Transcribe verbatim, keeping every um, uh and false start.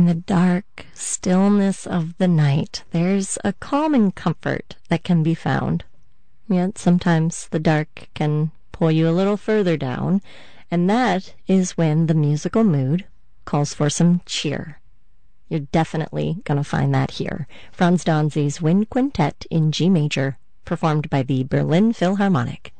the dark stillness of the night, there's a calming comfort that can be found. Yet sometimes the dark can pull you a little further down, and that is when the musical mood calls for some cheer. You're definitely going to find that here. Franz Danzi's Wind Quintet in G major, performed by the Berlin Philharmonic.